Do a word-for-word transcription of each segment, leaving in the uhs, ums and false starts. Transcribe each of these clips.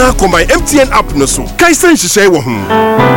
nyinaa combine M T N app no so. Kaisen hyehyɛ wɔ ho.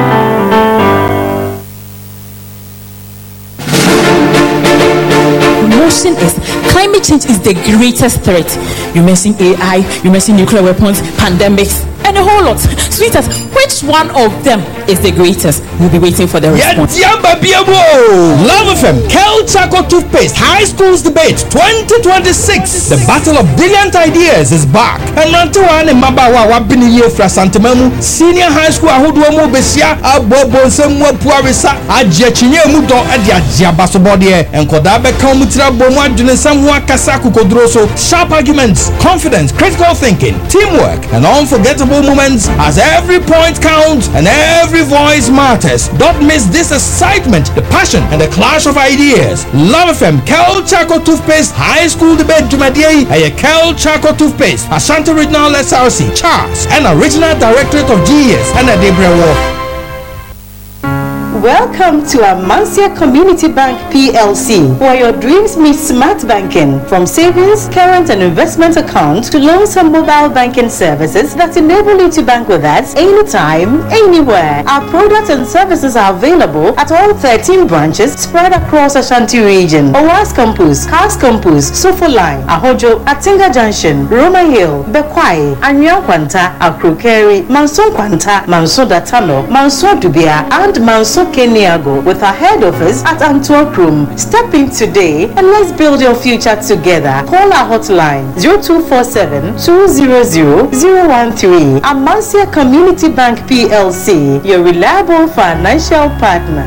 Motion is climate change is the greatest threat. You mention A I, you mention nuclear weapons, pandemics, and a whole lot. Sweetest, which one of them is the greatest? We'll be waiting for the response. Yeah, Love F M, Kel Chaco Toothpaste, High Schools Debate twenty twenty-six. The Battle of Brilliant Ideas is back. And Rantuan and Mabawa Wabini Ye Fra Santamemu, Senior High School Ahuduamu Besia, Abobo Semwa Puarisa, Ajachinye Mudo, Adia Jabasobodie, and Kodabe Kamutra Bomwa Junesamwa Kasaku Kodroso, sharp arguments, confidence, critical thinking, teamwork, and unforgettable moments as every point counts and every voice matters. Don't miss this excitement, the passion, and the clash of ideas. Love F M, Kel Chaco Toothpaste, High School Debate Jumadie, and Kel Chaco Toothpaste, Ashanti Regional S R C, Charles, and Original Directorate of G S, and a Debra War. Welcome to Amancia Community Bank P L C, where your dreams meet smart banking. From savings, current and investment accounts to loans and mobile banking services that enable you to bank with us anytime, anywhere. Our products and services are available at all thirteen branches spread across Ashanti region. Owas Campus, Cars Campus, Sofo Line, Ahojo, Atinga Junction, Roma Hill, Bekwai, Anyan Kwanta, Akrokeri, Manson Kwanta, Manso Datano, Manso Dubia, and Manso Keniago, with our head office at Antwerp Room. Step in today and let's build your future together. Call our hotline zero two four seven, two zero zero, zero one three. Amancia Community Bank P L C, your reliable financial partner.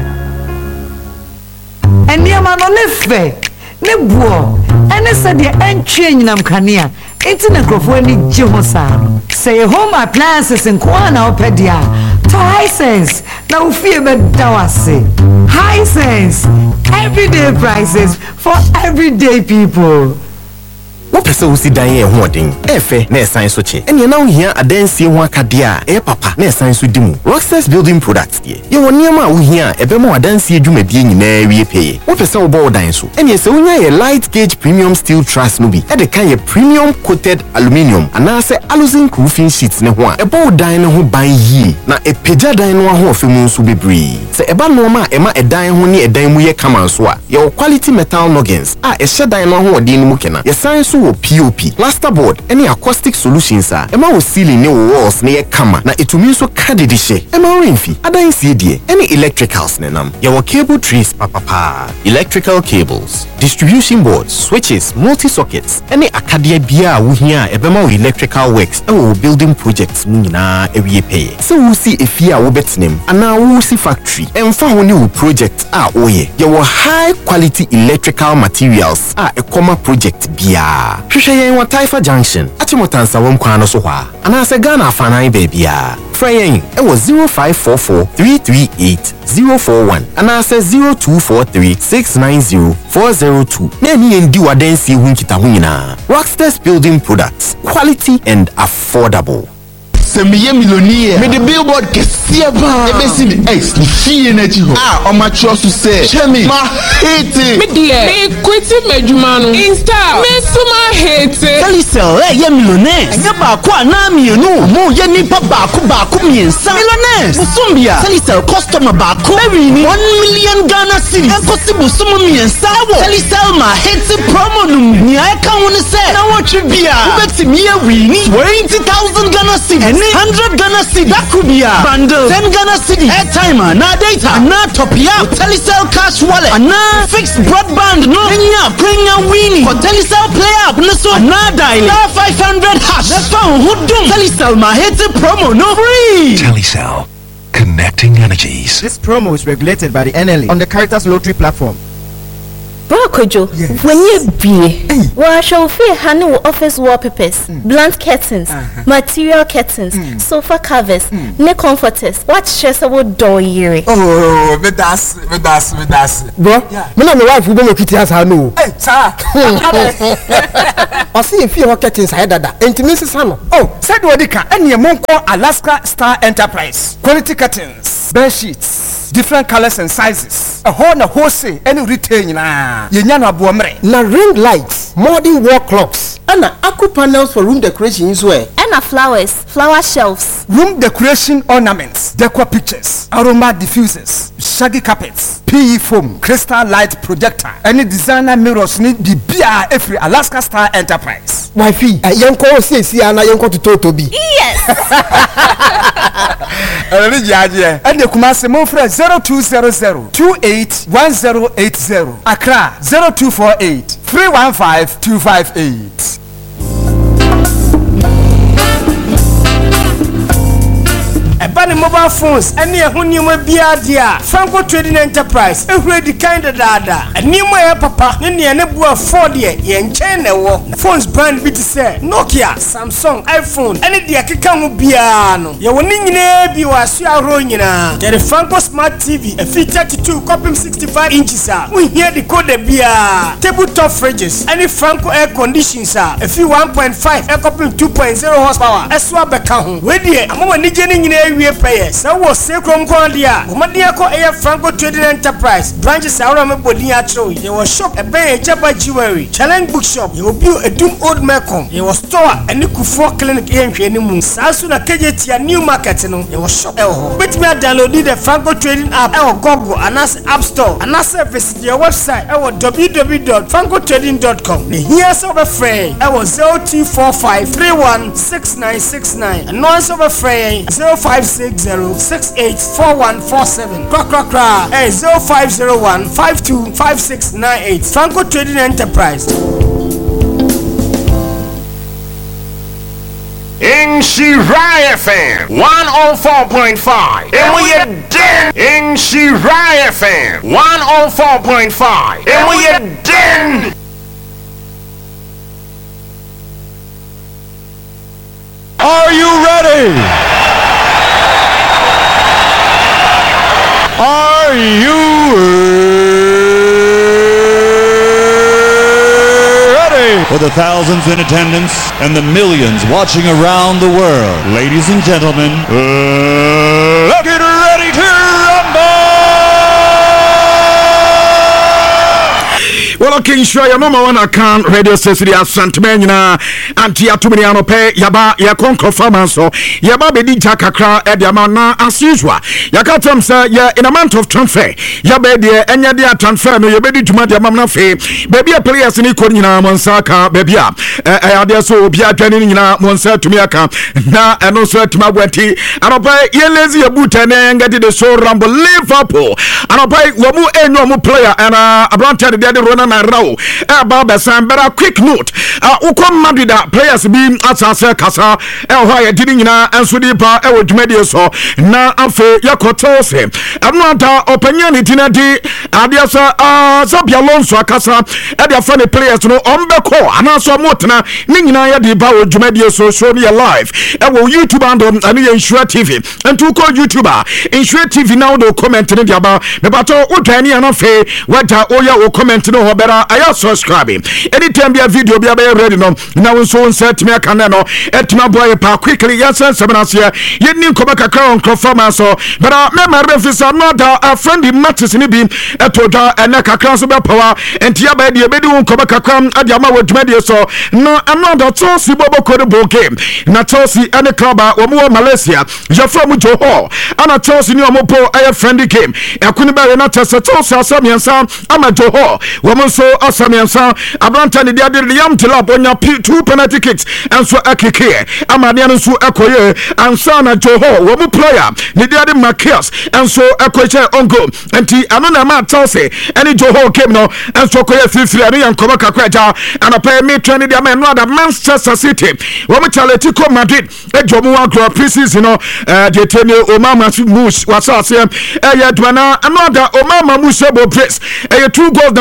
And your man on the fair, Nebuo, and I said the end change nam kania. It's in a crofoni Jihosa. Say home appliances in Kwana Opedia. To Hisense. Now fear me dawase. Hisense. Everyday prices for everyday people. What person si dan ye ho den efe na esan so che ene na ohia adansie ho akade a e papa na esan so dimu Rockstars Building Products de ye woni ma ohia ebema adansie adwumadie nyina wie peye what person wo bo dan so ene se wonya ye light gauge premium steel truss no bi e de kan ye premium coated aluminium ana se aluzinc roofing sheets ne ho a e bo dan ne ho ban yi na e pagya dan no ho ofemu nso bebre se e ba no ma e ma e dan ho ne e dan mu ye kama so a ye quality metal noggins a e hye dan no ho odin mu kena ye san so P O P, plasterboard, any acoustic solutions are. Emma was ceiling new walls near Kama. Na itumi so kadidishe. Emma Rainfi. Ada C D. Any electricals nenam. Yawa cable trees papa pa. Electrical cables, distribution boards, switches, multi-sockets. Any akadia bia wuhia ebema wo electrical works. Ewo building projects munina ewie pay. So we see if ya wo betnem. Ana wo see factory. Emfa ho ni wo project a oye. Yawa high quality electrical materials a ekoma project bia. Hwehwe yen wa Taifa Junction Achimotansa wom kwa no so hwa ana se Ghana afanan baabia fra yen e wo zero five four four, three three eight, zero four one ana se zero two four three, six nine zero, four zero two na ni endi wadansi hu nkita hu nyina Rockstars Building Products, quality and affordable. Semiye millionaire me the billboard kesiye ba e be see me ex ni fie na chi ho ah o ma tro so say chemi ma hate me dear me kwiti medjuma no insta me so ma hate Telecel eh ye millionaire enya ba ko ana mienu mo ye nipa ba ko ba ko miensa millionaire musumbia Telecel customer ba ko very ni one million Ghana cedis en ko si busumu miensa wo Telecel ma hate promo no ni ai ka won say na wo twi bia wo beti me wi ni twenty thousand Ghana cedis one hundred Ghana cedis that could be a bundle ten Ghana cedis airtime na data na top ya Telecel cash wallet na fixed broadband no enya kwenya winning for Telecel play up no so na dial five hundred hash the phone who do Telecel ma hit promo no free. Telecel, connecting energies. This promo is regulated by the N L A on the Caritas Lottery platform. Brokojo, yes. When you be, well, shall feel honey office wallpapers, mm. blunt curtains, uh-huh. material curtains, mm. sofa covers, mm. neck comforters. What shares about door year? Oh, me das, me das, me das. Bro, yeah. Me no wife who go look it as I know. Hey, sir. I see if you curtains I that. Intimacy sano. Oh, said what they can. Any monko Alaska Star Enterprise quality curtains. bed sheets, different colors and sizes. A whole na wholesale any retail na. Yenya no aboamre. Na ring lights, modern wall clocks. Ana aqua panels for room decoration as well. And flowers, flower shelves, room decoration ornaments, decor pictures, aroma diffusers, shaggy carpets, P E foam, crystal light projector, any designer mirrors need the B R every Alaska Star Enterprise. Wifey, uh, yanko say see ana yanko to toto bi. Yes. Eli jaje. And the Kumasi mo frɛ zero two zero zero two eight one zero eight zero. Accra zero two four eight three one five two five eight. Ebani mobile phones any ehun nioma bia dia Franco Trading Enterprise ehwe di kind dada nioma ya papa ne ne ne bua four de ye nchen na wo phones brand bi ti say Nokia, Samsung, iPhone any de akeka ho bia no ye woni nyina bi wa so ahro nyina the Franco Smart T V a feature thirty-two copy sixty-five inches a we hear the code bia tabletop fridges any Franco air conditions a fi one point five air copy two point zero horsepower eswa beka ho we de amama ni je ni nyina we pay so wo se krom kon dia omadia ko air Franco Trading Enterprise branches awra me bodi atro ye wo shop e ben ejaba jewelry challenge bookshop ye obi edum old Melcom ye wo store eni Kufo clinic e nhwe ni mu sasu na kejetia new market no ye wo shop e ho bet me download the Franco Trading app e wo Google anas App Store anas visit your website e wo w w w dot franco trading dot com ne here so be free e wo zero two four five three one six nine six nine and no so be free zero five six zero six eight four one four seven. Crack crack crack. Hey, zero five zero one five two five six nine eight. Franco Trading Enterprise. In Shirai F M one oh four point five. And we are den. In Shirai F M one oh four point five. And we are den. Are you ready? Are you ready? For the thousands in attendance and the millions watching around the world, ladies and gentlemen, uh, let's get ready to rumble! Well, okay, sure, your mama one account radio station ya Santimena anti atumini anope yaba ya konko farmanso yaba bedi jakakra ediama na as usual. Yakatam say ya in a month of transfer yaba de enya de transfer no yebedi tuma de mamna fe baby a players ni ko nyina monsaka baby a eh ade so obi adwane nyina monsa tumi aka na eno so atuma bwati anope ye lazy abuta na ngati de so rumble Liverpool anope wo mu enyo mu player ana abrante de de rona na raw e ba be san better quick note uh ukom Madrid players bi asase kasa e ho ya dini nyina enso di pa e wo dwumade so na afa yakoto se eno anta opanya ni tinadi ade so ah Xabi Alonso akasa e de afa ne players no ombeko ana so motena ni nyina ya di ba wo dwumade so show me live e wo YouTube and ani Insure T V entu ko YouTuber Insure T V now do comment ni dia ba me bato wo twani ana fe wada oya wo comment no ho bera aya subscribe anytime be a video be ready no na won so set me aka no etima boy pa quickly yes seminars here ye ni ko baka crown performance so but me ma refisa no da a friend matches ni bi etoda ena kakra so be power entia ba de be di won ko baka crown ade ama wadumade so no another Chelsea bobo ko de game na Chelsea any club wo mo Malaysia je from Johor ana Chelsea ni omo po a friendly game ekuni ba na Chelsea asam yansa ama Johor wo mo so asam yansa abranta ni dia de liam tela bonya two penalty kicks and so akeke amane no so ekoye ansa na Johor wo mo player ni dia de Marquez and so ekoche ongo enti ano na ma Chelsea any Johor game no and so koye fifiri ani yankoba kakwaja ana pay me training dia man no da Manchester City wo mo Atletico Madrid e jomo wa group preseason no eh de tene Omama Mus wasase eh ya dwana another Omama Musebo press eh two goals na branta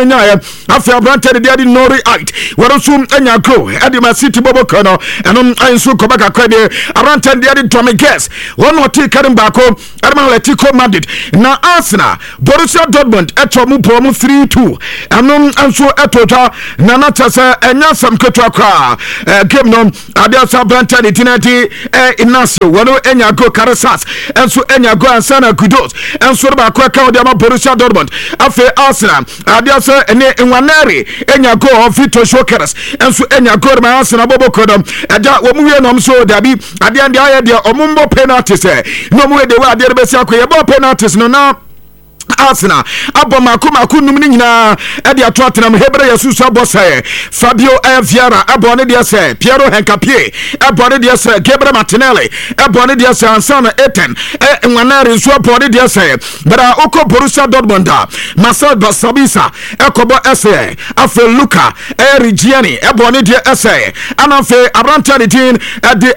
nya afia brante de de nori out woro so anya grow ade ma city bobo kono eno anso ko baka kwade brante de de Tommy Guess one or take karim bako Arman Atletico Madrid na Arsenal Borussia Dortmund eto mu po mu three two eno anso etota na na tasa enya sam ketwa kwa game no ade sa brante de tinati Inacio wano enya go Carasas enso enya go Ansana Kudos enso ba kwa ka ode ma Borussia Dortmund afi Arsenal ade sa ene Nwaneri enya go Vito Shokeres enso enya go ma Arsenal bobo kodom ada wo mu wie no so dabi ade ande aye de omumbo penalties eh no mu de wa ade be si akoye bo penalties no na Arsenal aboma kuma kunum ni nyina e de ato atenam Hebre Yesus abose Fabio Vieira abone de se Piero Hencapié abone de se Gabriel Martinelli abone de se Ansana Eten e Nwaneri so abone de se bra oko Borussia Dortmund Marcel Sabisa ekobo ese afe Luka e Reggiani abone de se anafe Abranta de tin de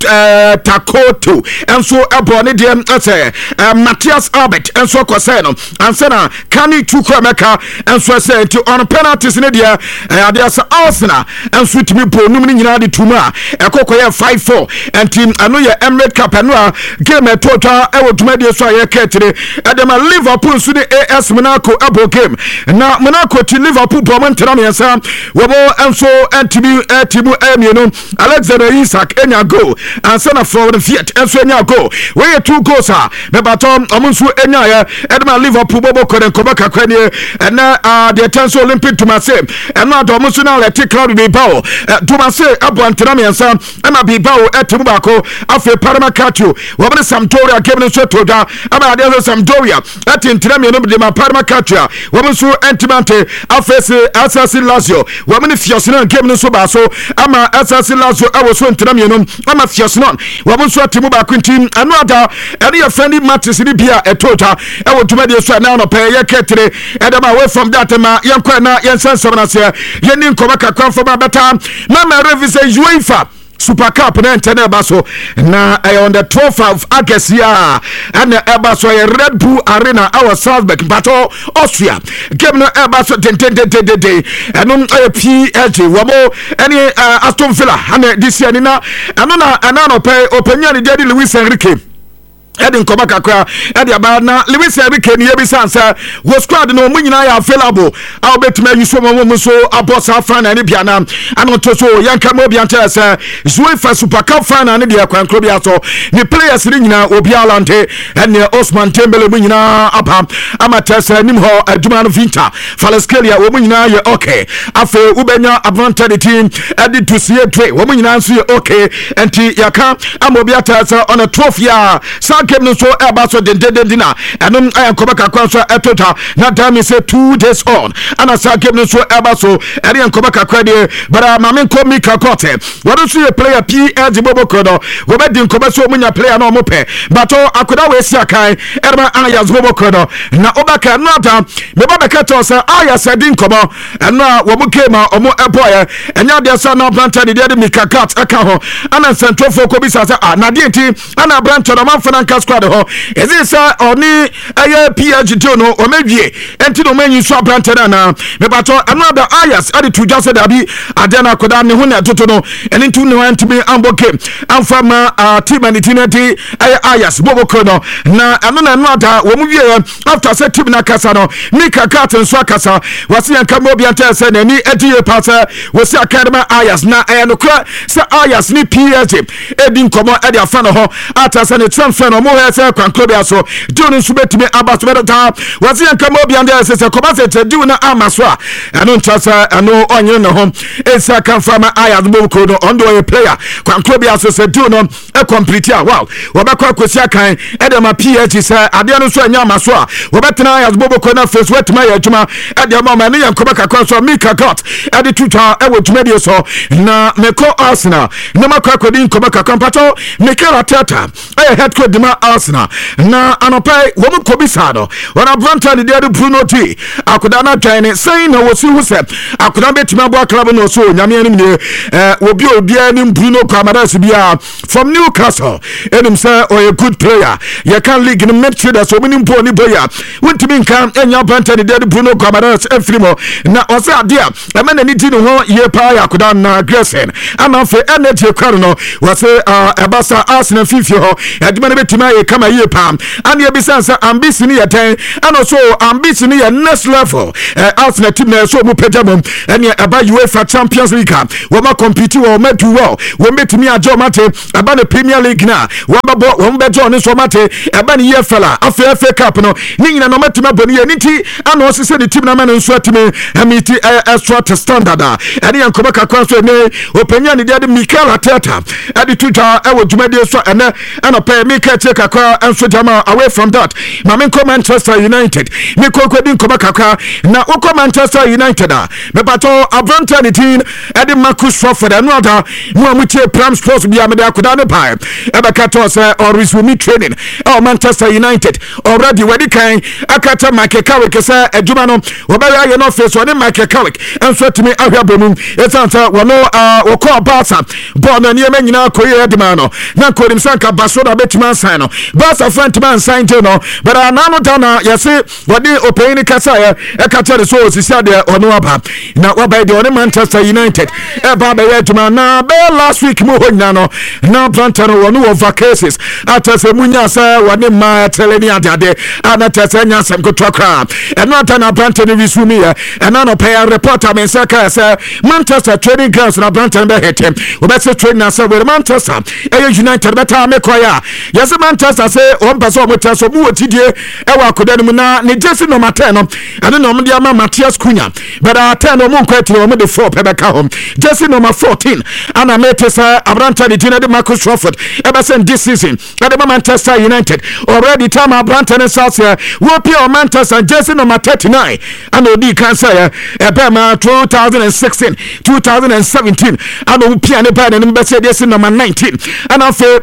Takoto enso abone de se Matthias Albert enso koseno ansana kani tukwa meka enso se ti on penalties ne dia ade asa Arsenal enso timi po num ni nyina de tuma ekokoye five four enti anu ye Emirates Cup anu a game etotwa e wotuma de so ye ketire ade ma Liverpool su de A S Monaco abo game na Monaco ti Liverpool bo man tena mensa wo bo enso entimi etimu emienu Alexander Isak enya go ansana forward Fiat enso enya go we two goals a me batom omunso enya ye ade ma Liverpool bobo kore koba kakwani na the tenso Olympic Tomase and na do musu na let club Bilbao Tomase abo antena mensa ama Bilbao etimu bako afi Parma Calcio wo be Sampdoria game no so toda ama de Sampdoria ati antena me no de ma Parma Calcio wo be so entimante afese Assassin Lazio wo be fiosina game no so ba so ama Assassin Lazio awo so antena me no ama fiosina wo be so atimu bako ntim anu ada ene your friendly matches ni bia etota e wo tuma de so na no pay ye ketre edema away from that ma yenkwa na yensansam na se yeni nkoma kakwa for ma beta na ma revise UEFA Super Cup na ntene ba so na uh, on the twelfth of August ya and eba so Red Bull Arena our Salzburg battle Austria game na eba so ten ten ten ten ten eno P L G wo mo any uh, Aston Villa and this year na eno na anano pay openya ni Daddy Luis Enrique Edin koma kakra edi aba na Lewis Enrique ni ebisansa wo squad no mu nyina ya available a obetuma yuso mo mo so abosa fan na bia na ano to so yanka mo bia nta se UEFA Super Cup final ne dia kwankro bia so ni players ni nyina obi alante ene Osman Dembele mu nyina apa amatesa nim ho aduma no vinta Faleskelia wo mu nyina ye okay afa ubenya advantage team edi to see three wo mu nyina so ye okay enti yaka amobi atasa on a twelfth year game no so eba so den den den na enum ayankoba kakwa so etota na time say two days on ana sa game no so eba so eri yankoba kakwa de bara mamen ko Mika Kote what do you player P L G bobo kodo go be din koba so munya player no mo pe but akoda we si akai erba Ayas bobo kodo na obaka no ata me baba kato say Ayas din kobo eno wo mo game o mo eboy enya de sa na branta de de Mika Kote aka ho ana central focus bi sa ah na de ti ana branta no man fana squad ho is this oni aye P H D no o medwie enti no manyi so branta na me bato another Ayas ade to just that bi adena koda ne ho na toto no eni tu ne wantimi amboke amfama team and tinati aye Ayas bobo kono na ano na another wo mu wie after say team na kasa no Mika Carton so kasa wasi yanka mo bianta se na ni edie pasa wasi akadema Ayas na aye no kra se Ayas ni P H D edin komo ade afano ho atasa ne transfer no mo hese kwankobia so dunu nso betimi abaso bedata wasi yanka mo bianta se se koba se tedu na amaso a ano ntasa ano onye ne ho esa kan fama Ayas bobo kono ondo ye player kwankobia so se du no e complete a wow wobekwa kwesi akan ede ma P H se ade no so anya amaso a wobetena Ayas bobo kono face wetima ya adwuma ede ma ma ne yankoba kakwa so Mika Kote ade tuta e wotuma die so na meko Arsenal na makwa kodi nkoba kakwa pato Mikel Arteta e head coach ma Arsenal na anopai wo mu kobisa no wana branta de de Bruno T akoda na twan say na wosi hu se akoda betima bo club no so nyame anim ne eh obi obi anim Bruno Kamara bia from Newcastle enim say or a good player you can league in midfielder so many mpo ni boya wontimi nka enya branta de de Bruno Kamara efrimo na ose adia e ma na ni di no ho ye pa akoda na Grayson ama fe energy kwaro no wose ebasa Arsenal fifio ho adima ne betima ye kama ye pam and ye bisansa ambition ye ten and also ambition ye next level Arsenal team na so mu pejamom and ye aba UEFA Champions League wo ma compete wo ma do well wo betimi ajo mate aba na Premier League na wo ba bo wo be jo ne so mate aba ne ye fella afa F A Cup no ni nyina no matima boni ye niti and also say the team na man nso atimi amiti extra standard and ye nkoba kakwa so ne openya ne de Mikel Arteta at the Twitter e wo dwumade so ene ana pay Mikel kakwa enso jama away from that mame ko Manchester United me ko ko din ko kakwa na uko Manchester United a me pato Abranta ni tin e de Marcus Rashford anu ada mu amutie Prime Sports bia me de akoda ne pa e be kato say or resume training oh Manchester United already wedi kan akata Michael Carrick say adwuma no obaye ye no face one Michael Carrick enso timi ahwa bomum etanta wono wo ko Barca bon na niema nyina koye edema no na korim sanka baso da betima sign no Barca front man sign no but anano dana yesi wodi openi kasa ya e kacha de so osisi de ono aba na wabai de one Manchester United e ba be edema na be last week mo honya no na planta no wono of vacations atase munya sa woni ma teleni adade ana tase nya sam ko tokra e no atana planta ni visumi ya e na no pay reporter men saka sa Manchester training grounds na planta be hetem we be train na sa we Manchester e United beta me koya yes Manchester say on person o mota so mu otidie e wa koda no na ne jersey number ten no ade no mde ama Matthias Cunha but a ten no mo kwetire o mo de four pe be ka hom jersey number fourteen ana metesa Abranta de Tina de Marcus Rashford e be send this season at the Manchester United already time Abranta ne South here wo pe o Manchester jersey number thirty-nine and odi kan say e be ma twenty sixteen twenty seventeen and o pia ne ba ne be say jersey number nineteen and after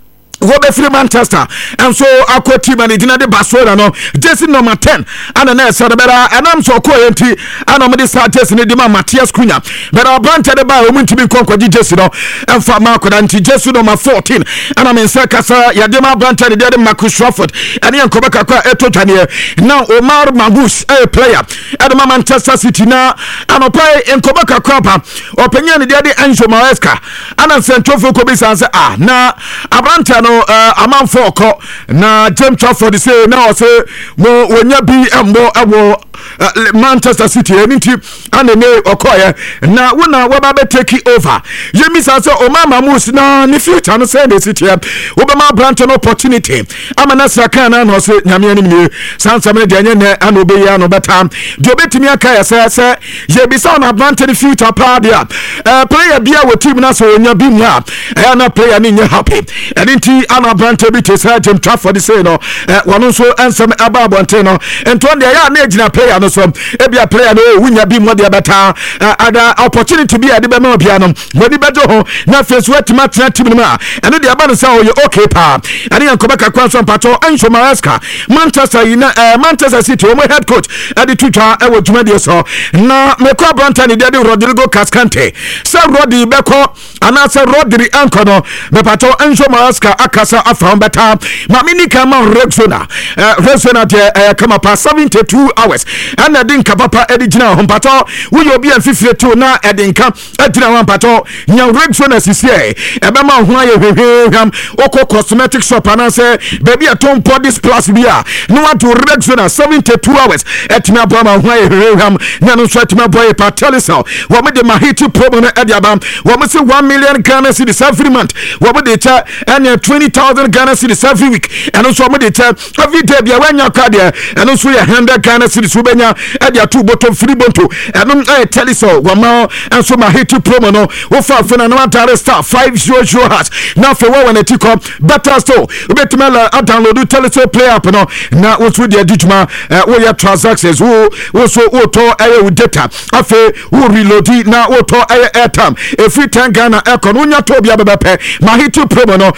wo be free Manchester and so akwa team and dina de Barcelona no jersey number ten and na say bera and am so ko enti and am de start jersey ne de ma Matthias Cunha but Abranta de ba o muntimi konkwaji jersey no and fa ma ko dan jersey number fourteen and am say kasa ya de ma Abranta de de Marcus Rashford and yan ko be kakwa eto tane now Omar Magus a player at the Manchester City na and play en ko be kakwa pa openya ne de de Enzo Maresca and am say trofo ko be say ah na Abranta no uh, amount for ko na James Trafford say na o say mo wonya bi embo ewo uh, Manchester City anything and ne okoye na wona we ba be take over yemi say Omar Mamus na ne future no say the City we be ma branch an opportunity amana saka na no say nyame anim ni sansa me de anye ne an obe ya no betam de obetimi aka ya say say ye bi say na branch the future pa dia uh, player bia wo team na so wonya bi mu a e na player ni nye happy and ana Abranta bi te say James Trafford say no wono so ansem aba abonte no ento de ya na ejina player no so e bia player no wunya bi mo de beta ada opportunity bi ade be ma bia no wodi bejo ho na face wet match team no ma eno de aba no say o okay pa ade yan ko be kakwa so pato Enzo Maresca Manchester United Manchester City o mo head coach ade Twitter e wo djuma de so na me ko Abranta ni de Rodrigo Cascante say Rodri be ko ana say Rodri anko no me pato Enzo Maresca akasa afam beta mamini kama Rexona Rexona te kama pa seventy-two hours and adin papa edina hompato wo yo bi amfifire to na edinka edina hompato nya Rexona sisi e be ma ho aye hwehweham oko cosmetic shop ana say baby atom bodies plus bia no want to Rexona seventy-two hours etima bo ma ho aye hwehweham nya no so etima boy pa telisel wo me de mahiti promo na ediaba wo me say one million Ghana cedis every month wo me de cha and twenty thousand Ghana cedis every week and also me de cha every day bia wanya card and also one hundred Ghana cedis ubenya edia two bottom free bonto and um eh telisel wo ma and so mahiti promo no wo fa funa no antare star five hundred has now for wo when etiko better so ubetimela download telisel play app no na wo so de adjuma wo ya transactions wo wo so wo to eh with data afi wo reload na wo to eh airtime every ten Ghana econ unya to bia bebepe mahiti promo no wo so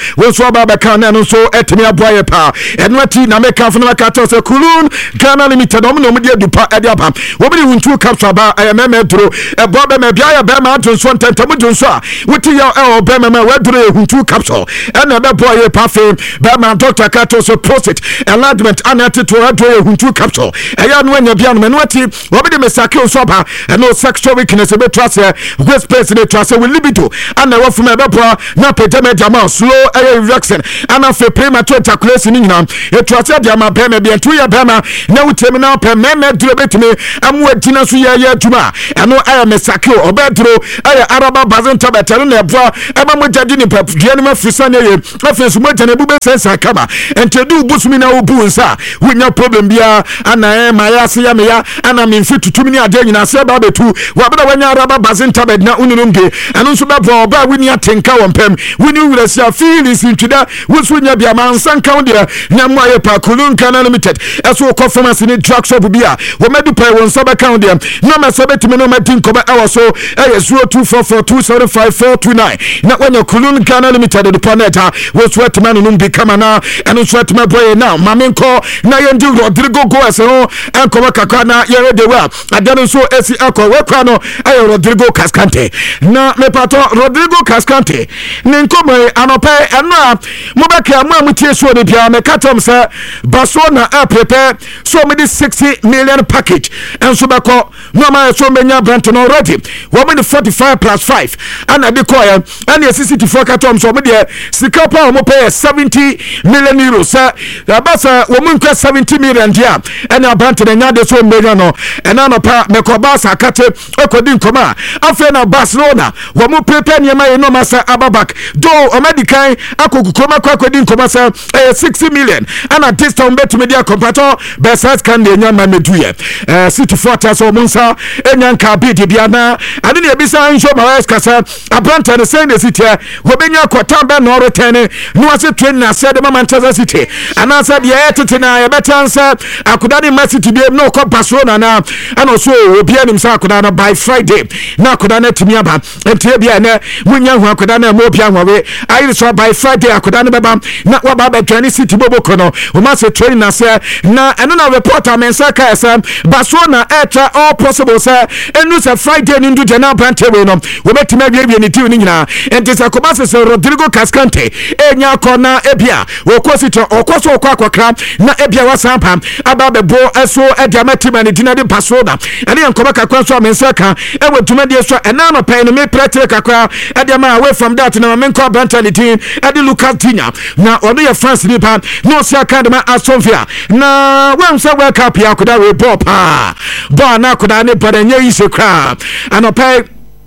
so ba ba kan no so etimi aboye pa eno ati na meka fo na meka to se Kulun Ghana Limited om no mudi adupa ade aba wo bi huntu capsule ba e meme duro e bo be me bia ya be ma adun so ntantam dun so a wuti ya e be meme we duro e huntu capsule e na be boye pa fe be ma doctor kato so prostate enlargement anati to duro e huntu capsule e ya no anya bia no me ati wo bi me sake so ba e no sexual weakness be trust waste space ne trust we libido ana wo fuma be bo na pejame diamond slow e reaction ana fe premature ejaculation ni nyina e trust diamond be me be ntu ya be ma na wutemi na pe meme duro betimi amu adina so ya ya tuma eno aya mesake obedro aya araba bazin tabetero na eboa ema mogadi ni papdua ni mafisa ne ye afensu mogane bube sensa kama entedu busumi na obu nsa wonya problem bia ana e ma ya se ya me ya ana me mfi tutumi ni ade nyina se ba betu wabeda wanya araba bazin tabed na ununumge eno nso bebo oba wini atenka wompem wini wurasia feelings ntida wosunya bia mansan kan dia na mo aye pa Kulun Ghana Limited eso ko pharmacy ni drug shop bia wo medu pay won saba kan dia no ma sabetimi no madin ko ba awoso eh zero two four four two seven five four two nine na wanya Kulun Ghana Limited the planeta wo sweat man no bi kama na eno sweat ma boy now mamenko na yendi Rodrigo Goes no enko makaka na yere de wa adano so esi akọ we kwa no eh Rodrigo Cascante na me pato Rodrigo Cascante ni nkomo anope eno mo ba ka mo amutie so de bia me katom se Barcelona a prepare so me the sixty million package and so bako no ma so menya Branton already wo me the forty-five plus five and I declare and the sixty-four katom so me the sika pa mo pay seventy million euros sir abasa wo mun kwa seventy million dia and Branton nya de so million no and na pa me ko basa kate ekodi nkoma afa na Barcelona wo mu prepare ne ma no masa ababak do o medican akokukoma kwa ekodi nkoma sa sixty million and at this time bet media compato besas kan de nya ma meduye eh city fortress o munsa enyan ka bi de bia na ade ne bisa nsho ma kasa abranta ne say ne city wo benya kwata be no return no ase train na said ma Manchester City and I said yeah tete na e betan say akuda ni Man City bi no ko Barcelona na and so obi anim say akuda na by Friday na akuda na timi aba entie bia na munya hu akuda na mo bia hwawe ayi so by Friday akuda na beba na wa ba be join City bobo kono o ma say train na say na eno na reporter men say ka say Barcelona etra all possible say enu say Friday ni ndu jana brante we no we betima wie wie ni team ni nyina enti say ko ba say Rodrigo Cascante enya kona ebia we ko City o ko so ko akokra na ebia wasampa aba be bo eso edia matima ni dinade Barcelona ene yankoba kakwa so men say ka e we tuma die so ena no pay no me pretere kakwa edia ma away from that na men ko brante ni team edi Lucas Digne na ono ye France ni pa no say academy Aston Villa na wan say World Cup ya koda we ball pa ball na koda ne padenye yi se kra anopai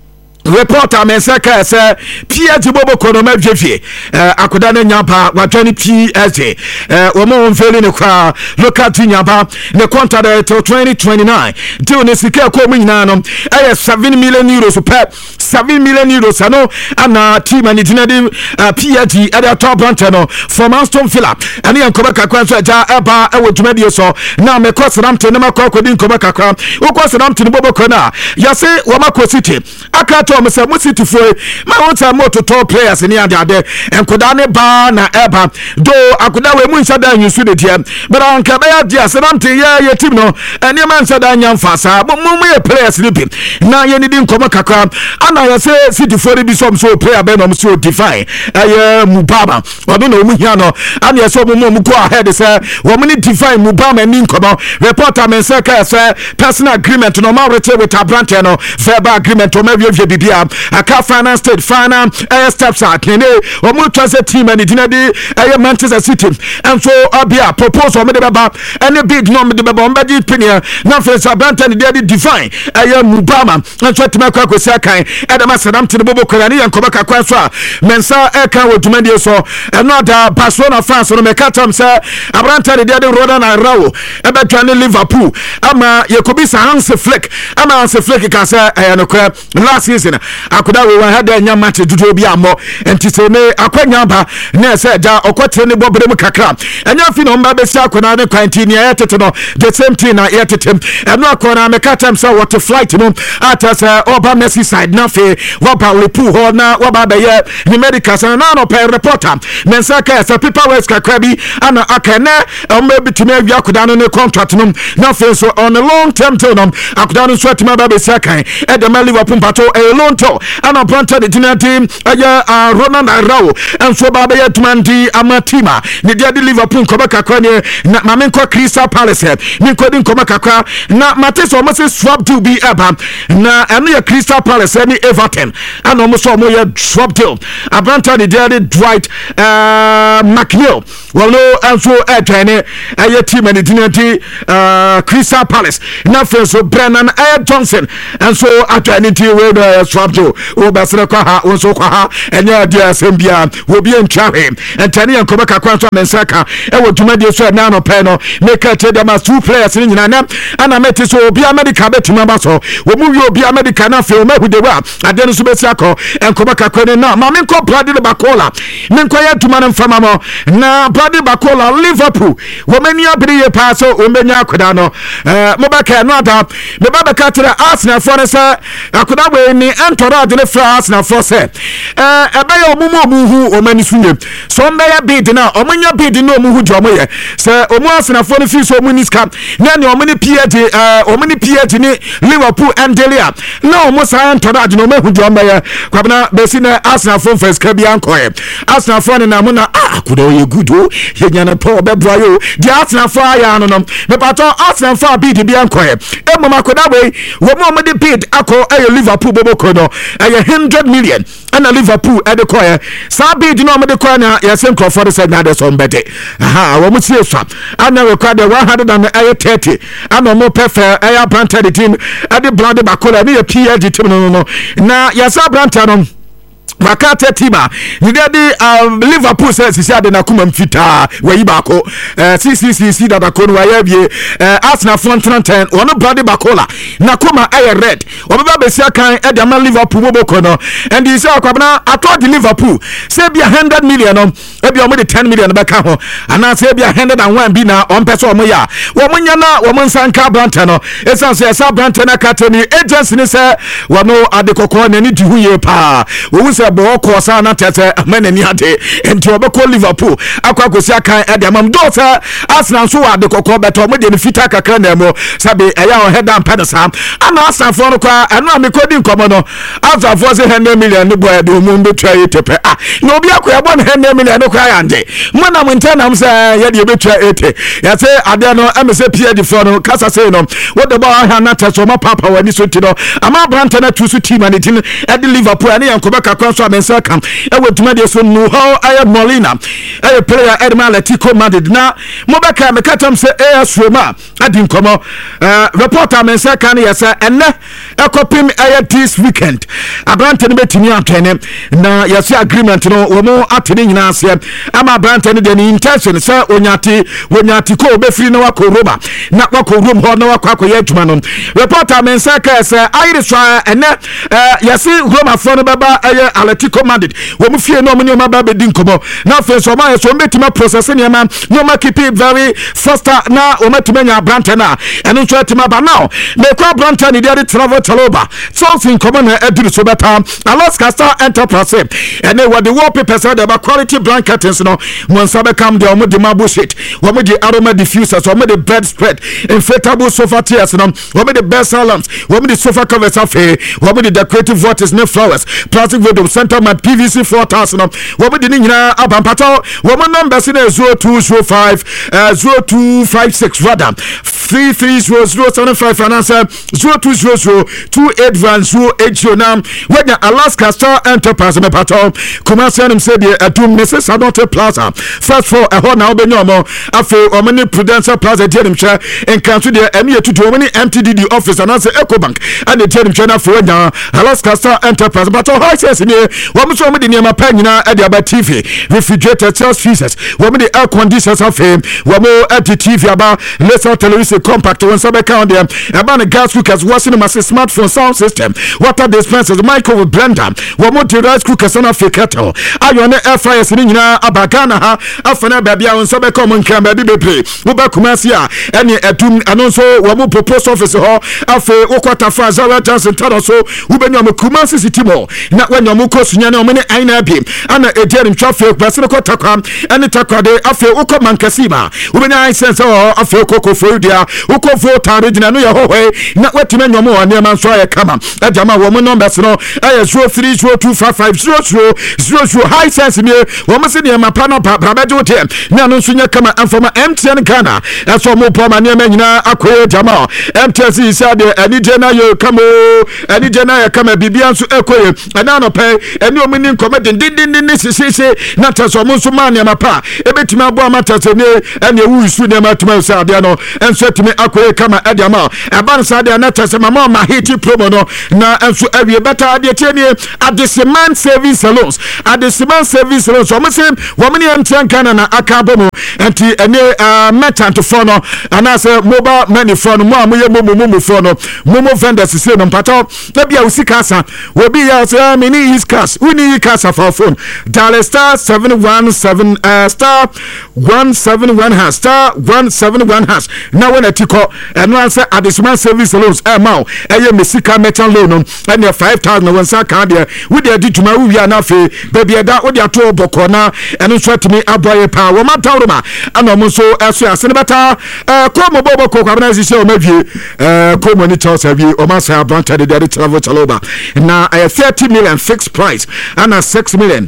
reporter men say ka say P S G bobo kono ma dwefie eh akoda na nyapa watwani P S G eh wo mo mfeli ne kwa local team nyapa ne contract till twenty twenty-nine deal ne sika ko mu nyina no eh seven million euros per seven million euros ano ana team ani dinadi P S G at the top branch no from Aston Villa ani yankoba kakwa so ja eba e wo dwumadi so na me cross ramte na makwa kodi nkoba kakwa wo cross ramte ne bobo kona yase wo makwa City aka to me say mo City for ma won time to top players ni ade ade enkoda ne ba na eba do akoda we mu nsada nyusu de tie but anka be ya dia ramte ye ye team no eni man nsada nya mfasa mo mo ye players ni bi na ye ni di nkoba kakwa ana ya say City for bi some so player be no so define eh Mubama odo na omu hia no ana ya so mo mo go ahead say wo mo ni define Mubama ni nkoba reporter men say ka say personal agreement no ma rete with Abrante no verbal agreement o ma wie wie bibia aka finance state final eh steps at ne o mo trust team and dinadi eh Manchester City and so abia proposal me de baba any big no me de baba on bedi pinia na face Abrante ne dey define eh Mubama and so tema kwa kwesi akan e da masadam te bobo kwani yankoba kakwa so a mensa e kan wodumadi so eno da Barcelona fans no me katam say Abrante ne dey roda na rawo e be twane Liverpool ama Yakobi Hans Flick ama Hans Flick ka say eh no kwa last season Johnson akoda we wan hada nya match dudu bi ammo enti se me akwanya ba na se ja okotre ne bobre mu kakra enya fi no mba be si akoda ne quarantine ya tete no the same thing na ya tete eno akona me katam say what flight no ata say oba Mercy side na fe waba lepu ho na waba be ye ni medical say na no per reporter mensa ka say people west kakra bi ana akane o me bitime wi akoda no ne contract no na fe so on a long term till no akoda no so atima ba be si akan e de Liverpool pato e long to ana planta de team aya Ronald Arao and so ba be tumandi amatima ne dia de Liverpool ko ba kakra ne na mamenko Crystal Palace mi ko din ko ba kakra na Matis o must swap to be eba na eno ya Crystal Palace ni Everton ana mo so mo ya swap deal abranta de dia de Dwight uh, McNeil well no and so e trene aya team and dinati uh, Crystal Palace na fe so Brennan Ayer Johnson and so atani ti we do swap to o basre kwa ha o so kwa ha enya dia sembia wo bi entwa hwe entani en koba kakwa so mensaka e wo dwumade so na no pe no make it the mas two players ni nyina na ana meti so obi America betuma ba so wo mu wi obi America na fe o ma hudewa ade no so besi akọ en koba kakwa ni na ma menko Bradley Bakola menko ya tuma no fama mo na Bradley Bakola Liverpool wo mani abiri ye pa so o menya akoda no eh mo ba ka no ada me ba ba ka tira Arsenal for say akoda we ni entora de fra Arsenal for say eh ebe ya omumu omuhu o mani sunye so mbe ya bid na omunya bid na omuhu jo mo ye say omu Arsenal for ni fi so omu ni ska na ni omu ni P H eh omu ni P H ni Liverpool and Delia na omu sa entora de no mehu jo mbe ye kwabna be si na Arsenal for first ka bi anko ye Arsenal for ni na mo na ah akoda ye good o ye nya na Paul be bra yo di Arsenal for ya no no me pato Arsenal for bid bi anko ye e mo makoda we wo mo mo de bid akọ aye Liverpool bobo kono aye one hundred million ana Liverpool e de koye sa bid no mo de koye na ya sem Crawford said na de so mbede aha wo mo tie swa ana we kwa de one hundred thirty ana mo prefer aye Brentford team e de Bradley Bakola ni P L G team no no na ya sa Brentford no Makate tima ni dedi um, Liverpool says si ade na kuma mfita wayi bako eh si si si si da bako no waye bie eh Arsenal front ten ono Bradley Bakola na kuma aye red obeba besia kan e de ma Liverpool boboko no and you say akwabna atod Liverpool say bia one hundred million no e bia o mo de ten million be ka ho ana say bia one hundred and one bi na on person o mo ya wo mo nya na wo mo nsanka Brantford no esan say sa Brantford na katemi agency ni say wo no adekoko na ni di huye pa wo say bo ko sa na tete manani ade enti obeko Liverpool akwa kosi akan ade amam do sa Arsenal so wa de kokko beto mo de fita kakra na mo sabe eya o head and pedal ana Arsenal for no kwa eno amekodi nkomo no Arsenal for say one hundred million ne boy de mo mbe twa yetepe ah no obi akwa e bon one hundred million no kwa yande mo na mo ntana mo say ye de betwa eighty ya say ade no am say P D for no kasa say no what the ball ha na teso ma papa wani so ti no ama Brantford na tu so team and tin e de Liverpool ani yankoba kakra so mensa kam e wetuma de so no how I Molina e player Edman Atletico Madrid na mo be ka me katam se e asroma adi nkomo eh reporter mensa kan yesa enne e kopim e this weekend Abrante ne betimi antwene na yesi agreement no wo mo atene nyina ase ama Abrante ne de ni intention se onyati wonyati ko be free na wako Roma na wako Roma ho na wako akoye adwuma no reporter mensa ka se ayire so enne yesi Roma for no baba e Atletico Madrid wo mu fie no mo ma ba be din komo na fe so ma so metima process ne ma no ma keep it very faster na o metima nya Brantford na eno so etima ba now me kwa Brantford ni dey travel taloba so sin komo na eduru so beta Alaska Star Enterprise ene what the wallpapers are the quality blankets no mo sabe kam de o mo de mabo sheet wo mo de aroma diffusers wo mo de bed spread inflatable sofa chairs no wo mo de best lamps wo mo de sofa covers afi wo mo de decorative vortex ne flowers plastic window center mat P V C four thousand wo mo de ni nyina abampato wo mo numbers na zero two zero five uh, zero two five six rather three three zero zero seven five and answer zero two zero zero two eight one zero eight zero now when the Alaska Star Enterprise me pato commercial nim say the atum Missus Sanote Plaza first floor e ho na obenyomo afi omani Prudential Plaza de nim hwe en kanso de emi etutu omani M T D D office and answer Ecobank and the nim hwe na fo nya Alaska Star Enterprise but how says me wɔn nso wɔn de nneɛma pa nyinaa ɛde aba T V refrigerator sales freezers wɔn de air conditioners afei wɔn ɛde T V aba laser television compact wɔn nsa bɛka wɔn deɛ ɛba ne gas cookers washing machine smartphone sound system water dispensers microwave blender wɔn de rice cookers na afei kettle ayɔ ne air fryers ne nyinaa aba Ghana ha afa na baabi a wɔn nsa bɛka wɔn nkran baabi bebree wɔba Kumasi a ɛne ɛdum ɛno nso wɔn post office hɔ afei wɔkɔta fa Zara Johnson tano so wobɛnya wɔn Kumasi city mall na wɔnya wɔn kɔ sunya ne wɔn ne aina bi ana ediarim traffic bɛsɛ kɔ takwa ɛne takwa de afei wɔkɔ Mankasima wobɛnya license hɔ afei kɔkɔ fodia wɔkɔ voter region no yɛ hɔ na wɔtime nyɔm wɔ nneɛma nso ayɛ kama ɛgyama wɔn numbers no ɛyɛ zero three zero two five five zero zero zero zero high sense nie wɔn se nneɛma pa no pa brabɛgye wote na no nso nyɛ kama ɛmfama M T N Ghana ɛso mo pɔ ma nneɛma nyinaa akɔyɛ gyama M T N si sɛ de ani gye na yɛ kama ani gye na yɛ kama bibia nso ɛkɔyɛ ɛna no pɛ ɛne ɔmo ni nkɔmɛ dindindin ne sisisi na tɛsɛ ɔmo nso ma nneɛma pa ebetumi abo ama tɛsɛ ne ɛne ewu isu nneɛma tuma sɛ adeɛ no ɛnso tumi akɔyɛ kama ɛde ama ɛban sa adeɛ na tɛsɛ mama ɔma hiti promo no na ɛnso awie bɛta adeɛ tie ne Adesiman saving salons Adesiman saving salons ɔmo se wɔmo ne M T N Ghana na aka bɔ mu ɛnti ɛne merchant fɔ no anaasɛ mobile money fɔ no mo a moyɛ momo momo fɔ no momo vendors se no mpatɔ na bia wosi kasa wobi yɛ sɛ me ne is cash woni yi kasa for phone dial star seven one seven uh, star one seven one hash star one seven one hash na when atiko ɛno ansɛ Adesiman service loans ɛma ɛyɛ mesika merchant loan no ɛne five thousand wɔn sa ka deɛ wode adi dwuma wo wia na afei baabi ɛda wode ato bɔkɔ na ɛno nso atumi aboayɛ paa wɔn atawroma ana ɔmo nso ɛso ase ne bɛta kɔmɔ bɔbɔ kɔ kwabena sisi ɔmo awie kɔmɔ ni Chelsea awie ɔmo asa abranta de de travel chaloba na ɛyɛ thirty million fixed price ana six million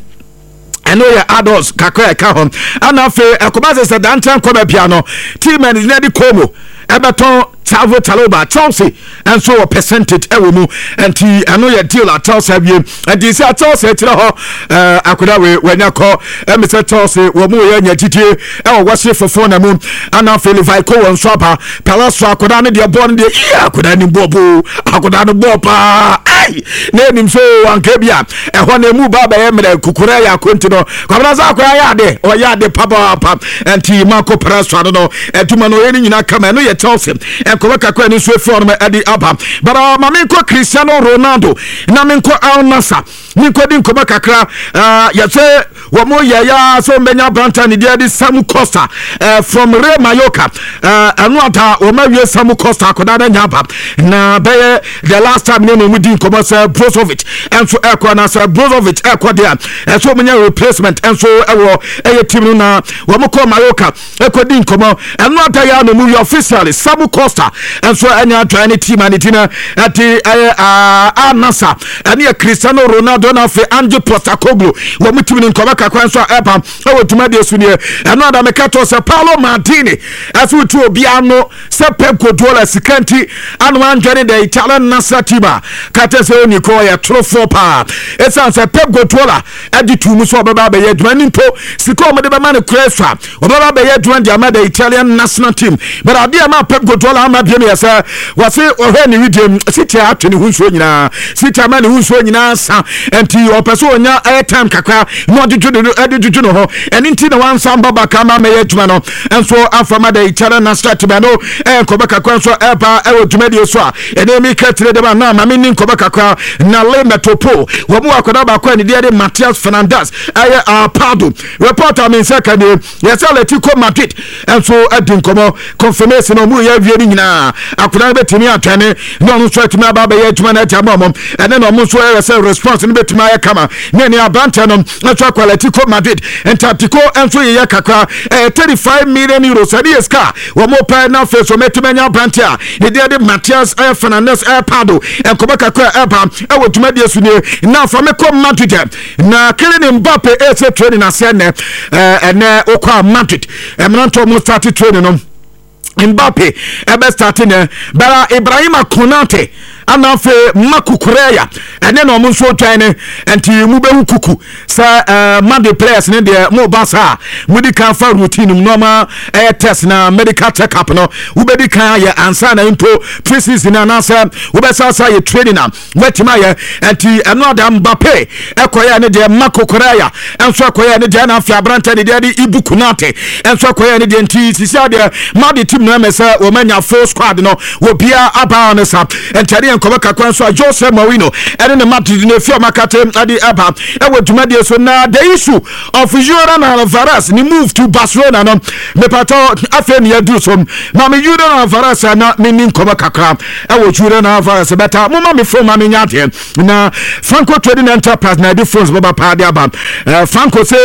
ɛno yɛ adults kakra ɛka hɔ ana afei ɛkɔba sɛ sɛ dantan kɔmɛ bia no team and ne de kɔmɔ ɛbɛtɔn Travel Taloba Chelsea and so a percentage ɛwɔ mu nti ɛno yɛ deal a Chelsea wie nti sɛ Chelsea kyerɛ hɔ ɛɛ akoda we wanya kɔ ɛmi sɛ Chelsea wɔn mu yɛ nya titi ɛwɔ wɔsi fofo na mu ana afei Levi ko wɔn so aba Palace akoda ne deɛ bɔɔl ne deɛ iya akoda ne bɔɔ bo akoda ne bɔɔ paa ai na enim so anka bi a ɛhɔ na emu ba bɛyɛ mmerɛ kukura yɛ akonti no kwabena sɛ akoda yɛ ade ɔyɛ ade papaapa nti Marco Palace ano no ɛtuma no yɛ ne nyina kama ɛno yɛ Chelsea ɛkɔbɛ kakra ne so efo no ɛde aba bara ma me nkɔ Cristiano Ronaldo na me nkɔ Al Nassr me nkɔ di nkɔbɛ kakra yɛ sɛ wɔn mo yɛ ya so mbɛnya branta ne deɛ de Samu Costa from Real Mallorca ɛno ata wɔn awie Samu Costa akɔda na nya aba na bɛyɛ the last time ne no mu di nkɔbɛ sɛ Brozovic ɛnso ɛkɔ na sɛ Brozovic ɛkɔ deɛ ɛso mo nya replacement ɛnso ɛwɔ ɛyɛ team no na wɔn mo kɔ Mallorca ɛkɔ di nkɔbɛ ɛno ata ya no mu yɛ officially Samu Costa ɛnso ɛnya atwa ne team ani tina ɛte ɛyɛ Al Nassr ɛne yɛ Cristiano Ronaldo na afei Ange Postecoglou wɔn mo team ne nkɔbɛ kakra nso ɛpam ɛwɔ tuma de so ne ɛno ada meka to sɛ Paulo Maldini ɛso tu obi ano sɛ Pep Guardiola sikanti ano anjane the Italian Nassr team a kata sɛ oni ko yɛ trofo pa ɛsan sɛ Pep Guardiola ɛdi tu mu so ɔbɛba bɛyɛ adwuma ni mpo sika ɔmo de bɛma ne kreswa ɔbɛba bɛyɛ adwuma de ama the Italian national team but ade ama Pep Guardiola ama bia me yɛ sɛ wɔse ɔhwɛ ne video City atwe ne ho nsuo nyinaa City ama ne ho nsuo nyinaa sa ɛnti ɔpɛ sɛ ɔnya air time kakra na ɔde dwodwo ɛde dwodwo no hɔ ɛne nti na wansa mbaba kama mɛyɛ adwuma no ɛnso afama da Italian national team no ɛnkɔbɛ kakra nso ɛba ɛwɔ dwumadie so a ɛne mi ka tire de ba na ma me ni nkɔbɛ kakra na Le Metropole wɔn mu akɔda baako a ne deɛ de Matias Fernandes ɛyɛ Pardo reporter mi nsa ka ne yɛsɛ Atletico Madrid ɛnso ɛdi nkɔmɔ confirmation no mu yɛ awie ne nyinaa akɔda bɛtumi atwɛne na ɔno nso atumi aba bɛyɛ adwuma na ɛte ama ɔmɔ ɛne na ɔmo nso ɛyɛ sɛ response no bɛtumi ayɛ kama ne ne abante no nso akɔ Atletico Madrid Atletico enso yɛ kakra eh, thirty-five million euros ɛde yɛ ska wɔn pɛ na afei so mɛtumi anya abante a ne deɛ de Matias eh, Fernandes eh, Pardo nkɔbɛ kakra ɛba ɛwɔ dwumadie so nie na afa mekɔ Madrid na Kylian Mbappe ɛsɛ training asɛ nɛ ɛnɛ okɔ Madrid ɛmranto mo start training no Mbappe ebe starting ne bara Ibrahima Konate ana fe makukureya ene no mo nso twan ne enti mu behu kuku sa uh, mad players ne de mo basa mudi kan fa routine normal eh, test na medical check up no wo bedi kan ye ansa na into preseason na na wo be sa sa ye training na wetima ye enti eno ada Mbappe ekoya ne de makukureya enso ekoya ne de na afia branta ne de ibuku nate enso ekoya ne de enti sisi de mad team na mesa wo manya full squad no wo bia aba ne sa enti enkoba kakwan so Jose Mourinho ene ne Madrid ne fia makate ade aba e wadumade so na the issue of Julian Alvarez ni move to Barcelona no me pato afa ne adu so na me Julian Alvarez na me ni enkoba kakra e wo Julian Alvarez beta mo ma me from ma me nyate na Franco Trading Enterprise na di phones baba pa de aba Franco say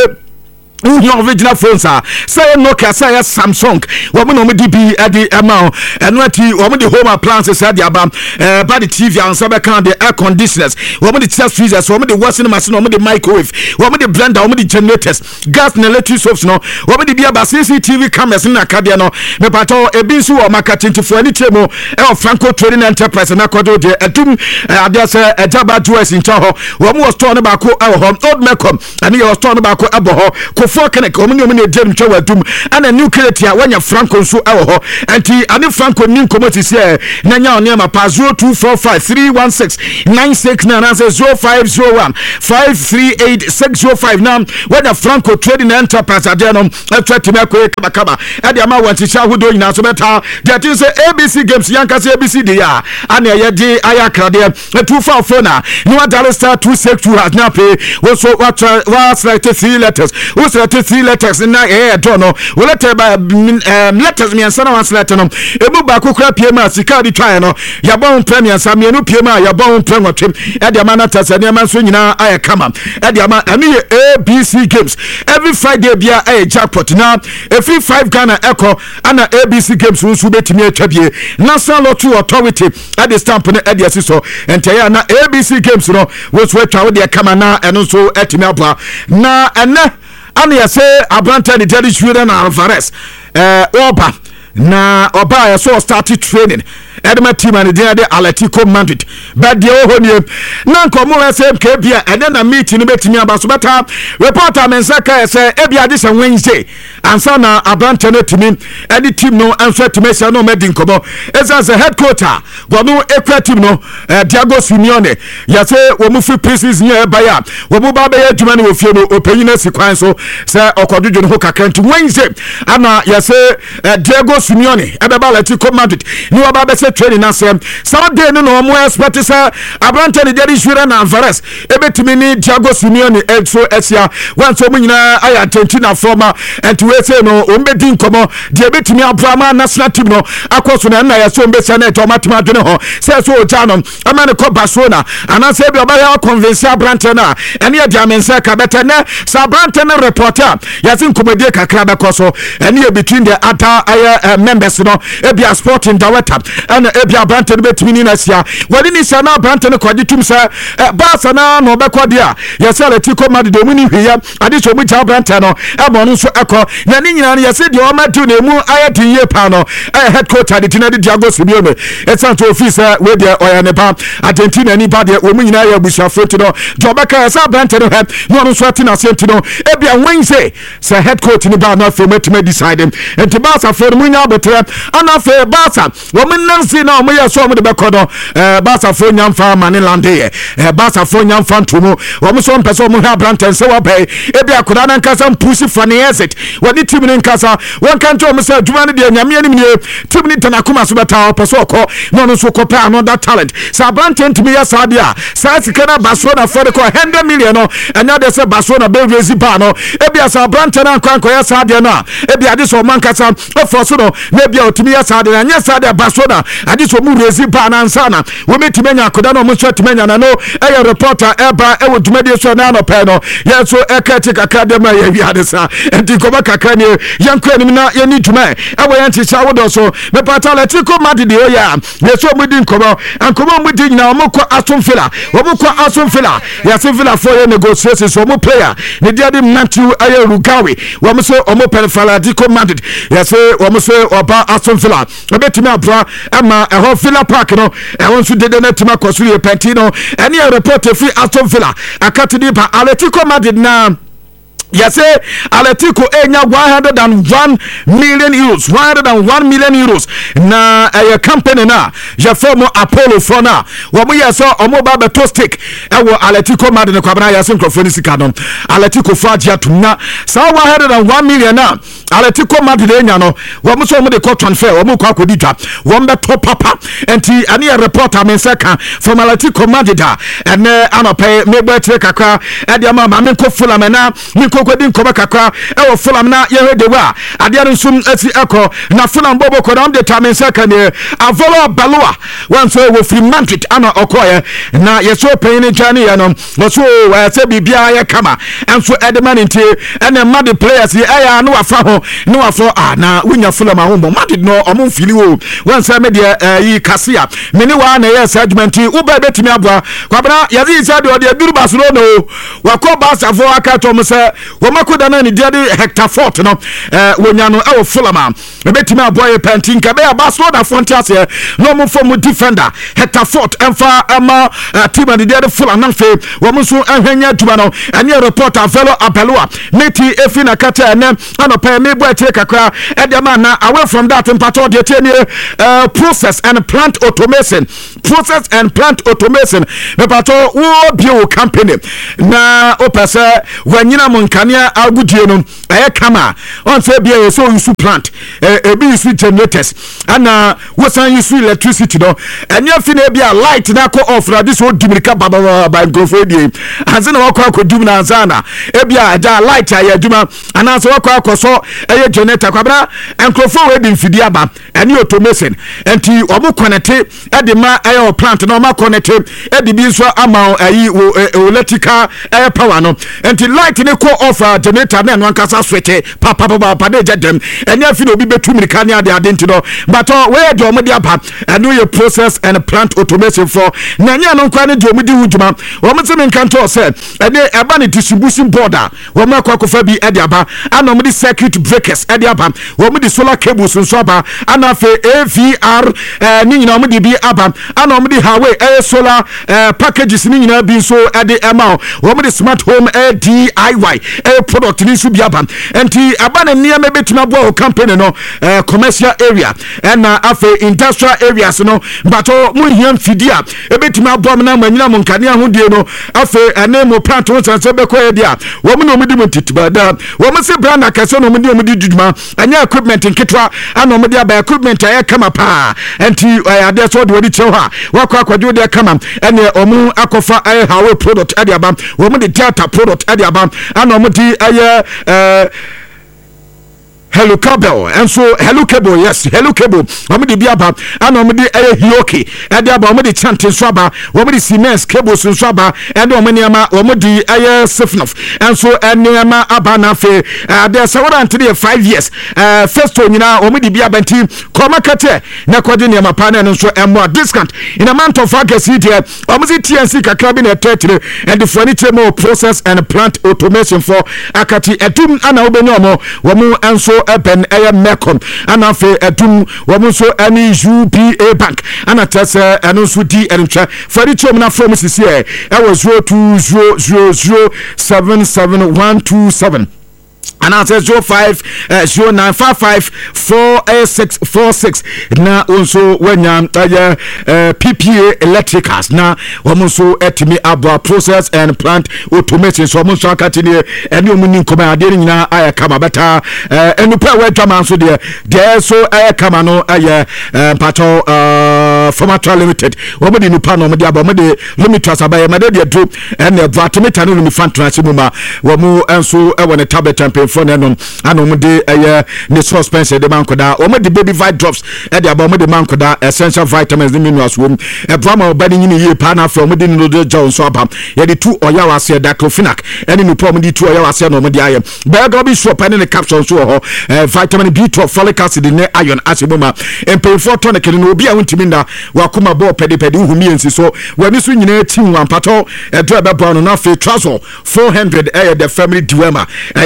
your original phones are say Nokia say Samsung what we no D B at the amount and what you what the home appliances at the abam uh by the T V and some kind the air conditioners what the test freezers what the washing machine what the microwave what the blender what the generators gas and electric soaps no what the bia C C T V cameras in Acadia no me pato e bin so marketing to for any temo e Franco Trading Enterprise na kodo de atum adia say e jaba jewels in chaho what was store ba ko e ho old Mecom and you store ba ko abo ho for connect omo omo ne dem twa wadum ana new creator wanya Franco so e ho anti ani Franco nin komoti se na nya one ma pa zero two four five three one six nine six nine zero five zero one five three eight six zero five now wanya Franco Trading Enterprise ade no atwati me ko kaba kaba ade ama wanti sha hudo nyina so beta that is A B C games yanka se A B C de ya ana ye de ayakra de two four four na no adare star two six two has now pay wo so what was like three letters wo so three letters na eh do no wo letter ba letters me answer one letter no ebu ba kokura pie ma sika di try no ya bon premier sam ye no pie ma ya bon premier twem e de ma na tase ne ma so nyina aye kama e de ma ani A B C games every Friday bia eh jackpot na every five Ghana echo ana A B C games wo so betimi atwabie National Lottery Authority at the stamp ne e de asiso entaya na A B C games no wo so atwa wo de kama na eno so etimi aba na ene ana ya say abranta de Jerry Julian Alvarez eh oba na oba ya so started training Edema team and the Atletico Madrid but the ohoni na nkomo S M K bia ene na meeting betimi aba so beta reporter mensaka say ebia this Wednesday ansa na abranta no team any team no answer to mesia no medi nkomo as a head coach gonu ekwa team no Diego Simeone ya say wo mu free preseason ya ba ya wo bu ba ba ya adwuma no ofie no opanyina sikwan so say okodudwo no kakra nti Wednesday ana ya say Diego Simeone ebeba Atletico Madrid ni wa ba be training na sem Saturday no no mo expect say abrante de Jerry Julian Alvarez ebetimi ni Diego Simeone exo esia wanso mu nyina aya Argentina former and we say no ombedi nkomo de ebetimi abrama national team no akoso na na ya so mbesa na to matima dwene ho say so ojano amane ko Barcelona ana say bi oba ya convince abrante na ene ya diamense ka beta na sa abrante na reporter ya sin komedie kakra be koso ene between the other uh, members no ebia sporting director and ebia abrante no betimi ni na sia wadi ni sia na abrante no kwaji tum say Barca na no be kwadia ya say Atletico Madrid do muni hwia ade so mu cha abrante no e bo no so eko na ni nyina ya say de o ma do na mu ayati ye pa no head coach ade tinade Diego Simeone esan to office we de oya ne pa Argentina ni ba de o mu nyina ya busia front no jobeka ya say abrante no head no no so atina sent no ebia Wednesday say head coach ni ba na for me decide enti Barca for mu nya betre ana for Barca wo men nansi na mo ya so mo de bekodo eh Barca for nya mfa mane lande eh Barca for nya mfa ntumu wo mo so mpese mo ha Abrante se wo pay ebia koda na nkasa mpusi for ne exit woni team ni nkasa won kan to mo say adwuma ne de nyame ani mie team ni tanakuma so beta opeso ko no no so ko pay another talent sa Abrante ntimi ya sadia sa sikana Barcelona for the one hundred million no anya de say Barcelona be raise ba no ebia sa Abrante na nkwan ko ya sadia na ebia de so man kasa ofo so no na ebia otimi ya sadia anya sadia Barcelona ade so mu raise ba na ansana wo metimi nya koda no mo so timenya na no e reporter eba e wo dumade so na no pay no ya so e critic academy ya wi ade sa enti ko ba kakra ne yanko anim na ya ni duma e wo yanti cha wo do so me pata Atletico Madrid o ya ye so mu di nkomo ankomo mu di nyina mo ko Aston Villa wo mo ko Aston Villa ya se Villa for your negotiations so mo player ne dia de Matthew Ayarugawi wo mo so o mo per Atletico Madrid ya se wo mo so oba Aston Villa obetimi abra ma ɛhɔ Villa Park no ɛhɔ nso dede na tima kɔ so yɛ pɛnti no ɛne yɛ report fi Aston Villa akatidi pa Atletico Madrid na Yes, Atletico enya one hundred one million euros, one hundred one million euros. Na a uh, company na je formo Apollo for na. Wamu yeso omo ba beto stick. Ewo Atletico Madrid ne kwabana yasin krofoni sika no. Atletico fagia tumna. Sa one hundred one million na. Atletico Madrid enya no. Wamu so omo de court transfer, wamu kwa kodi dwa. Wamu beto papa. Enti ani a reporter men seka from Atletico Madrid. Ene anope mebo etre kakra. Edi ama ma menko fula mena. Menko kwedi nkoma kakra e wo Fulham na ye hede wa ade ade nsum esi eko na Fulham bobo ko na determine second Avolo Balua wan so wo free Madrid ana okoye na ye so pen ni jani ye no so wa se bibia ye kama enso Edman nti ene Madrid players ye aya no wafa ho no wafo ah na wunya Fulham ahombo Madrid no omo fili wo wan se me de yi kasia me ni wa na ye segment u ba betimi aboa kwabra ye zi se de o de duru Barcelona o wakọ Barca fo aka to mo se Makoda na ni dia de Hector Fort no eh wonya no e wo Fulham e betimi aboye pentin ka be Barcelona Fontias no mo fo mo defender Hector Fort emfa ama team and dia de Fulham na fe wo mo so ahwanya aduma no ene reporter fellow Abelua neti efi na kata ene anopa me bo atire kakra e dia man na away from that impato de tie uh, process and plant automation process and plant automation me pato wo bio company na opese wanyina mo nkania agudie no aye kama on say bia so use plant e be use generators ana wosan use electricity no enya fi na bia light na ko off na this old dimirika baba by grofo die anse na wakọ akodum na anzana e bia aja light aye aduma ana so wakọ akoso eye generator kwabra enkrofo we di mfidi aba eni automation enti omo connect e de ma aye plant na omo connect e de bi so ama ayi electrical air power no enti light ne ko off generator na no nkasa switch papa papa papa de jedem enya fi no bi betu mirika ne ade ade ntino but we de omo de apa eno ye process and plant automation for na nya no kwa ne de omo di hujuma omo se men kanto se ene eba ne distribution board a omo akwa kofa bi e de aba ana omo di circuit breakers e de aba omo di solar cables nso aba ana fe A V R eh ni nyina omo di bi aba ana omo di highway eh solar eh packages ni nyina bi so e de ema omo di smart home eh D I Y eh product ni su biaba enti abana niam betuna bo company no uh, commercial area and uh, afa industrial areas no but mu hiam fidia e betuma bo na manyina mo nkane ahodie no afa ene mo plant won sanse be ko dia wo mu no mu di mo titiba da wo mu se brand akase no mu di mo di duduma anya equipment nketwa ana mo di aba equipment aye kama pa enti uh, ade so de wodi chew ha wakọ akwadwo de kama ene omu akofa aye hawe product ade aba wo mu di data product ade aba ana mo di aye uh, Hello Cable and so Hello Cable yes Hello Cable omo de biaba ana omo de eh hioki e de aba omo de chanting swaba omo de cement cables swaba e de omo niama omo de eh sifnof and so eniama aba na fe de se warrant de five years uh first one nyina omo de biaba nti koma kate na kwade niama pa na so emo discount in a month of August here omo de T N C kakra bi na thirty and the furniture more process and plant automation for akati edum ana obenyo omo omo enso Eben aye Mecom ana fe edum wo so ani U B A bank ana tese eno so di encha furniture na from sisi e e was zero two zero zero zero seven seven one two seven and answer zero five zero nine five five four eight six four six na also wenya uh, P P A electricals na woman so etimi abo process and plant automation so woman so akatini eni omuni nkoma ade nyina aya kama beta enu pa we dwama so de de so aya kama no aya pato formator limited woman di nupa no mo de abo mo de limited abaye ma de de do en vatmeter no mi fantrance mu ma womu enso e wona tablet campaign for no ana omo de eye ne suspension de mankoda omo de baby vitamin drops e de aba omo de mankoda essential vitamins and minerals wom e brama obani nyine ye pa na fra omo de no de jaw so aba ye de two oya wase diclofenac ene ni po omo de two oya wase no omo de aye bega bi shop ene ne capsule so ho vitamin B twelve folic acid ne iron asiboma empe for tonic no obi a wontimi nda wakoma bo pede pede uhumi ensi so wani so nyine tim wampato e do ebe bo no na fe trouser four hundred e the family diwema e susu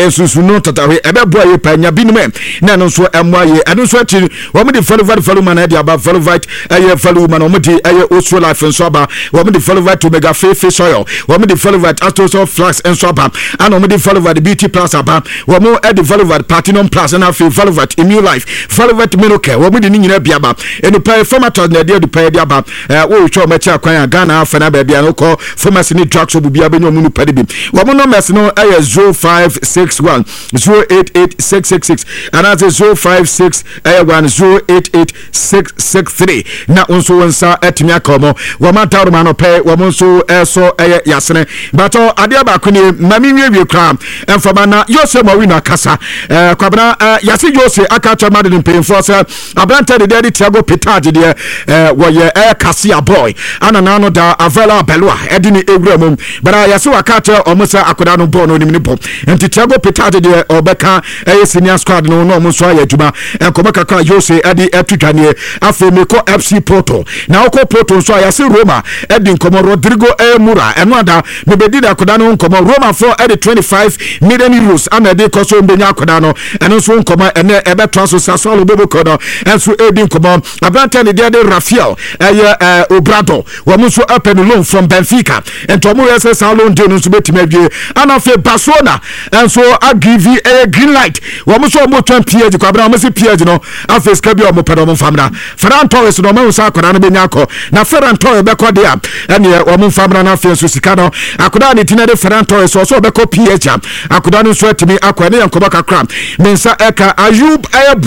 no tatawe ebe boa ye pa nya binom na no so emwa ye eno so achi wo me de Velvet Veluma na de aba Velvet eye Veluma na wo de eye Osro Life nso aba wo me de Velvet Omega Face Oil wo me de Velvet Astro Flax nso aba ana wo me de Velvet Beauty Plus aba wo mo e de Velvet Platinum Plus na fe Velvet Immune Life Velvet Minoke wo me de ni nyina bia ba eno pa formatos na de de pa de aba wo hwe o ma cha kwan Ghana afa na ba bia no ko pharmacy ni drugs obubia be nyomu no pade bi wo mo no mes no eye zero five six one zero eight eight six six six and that's zero five six one zero eight eight six six three na onso wonsa etimi akomo wo ma tawro no pe wo monso eso eye yasene but ade ba ko ni mami wie kra emfama na Jose mo wina kasa eh kwabna yase Jose aka cha made ni penfo se abranta de de Thiago Petage de eh wo ye eh Kasia boy ana na no da Avela Belua edi ni ewura mum bara yase waka cha omusa akoda no ball no ni bo enti Thiago Petage de obeka eh senior squad no no omuso aye adwuma enkoba kakra Jose edi etutwane afemeko F C Porto na oko Porto so yase Roma edi nkomo Rodrigo eh Mura eno ada me bedi da akoda no nkomo Roma for edi twenty-five million euros ana de koso mbenya akoda no eno so nkomo ene ebe transfer Sassuolo bebo kono enso edi nkomo abranta ne de Rafael eh Obrado wo muso open loan from Benfica ento mo yese salon de no so betime adwie ana fe Barcelona enso a give a green light wo muso mo twan P H kwabra mo se P H no afa ska bi o mo pedo mo famna Ferran Torres no mo sa akoda no benya akọ na Ferran Torres be kọ de a ene wo mo famna na afa so sika no akoda ne tinade Ferran Torres so so be kọ P H akoda no so atimi akọ ne yankoba kakra mensa eka Ayub